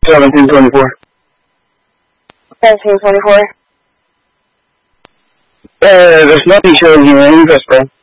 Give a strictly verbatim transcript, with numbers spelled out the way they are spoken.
seventeen twenty-four. seventeen twenty-four. Uh, there's nothing showing you interest, bro.